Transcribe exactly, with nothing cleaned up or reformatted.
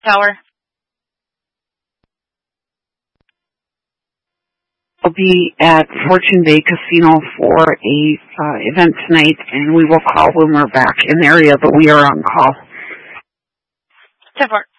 Tower. We'll be at Fortune Bay Casino for a uh, event tonight, and we will call when we're back in the area, but we are on call. ten four.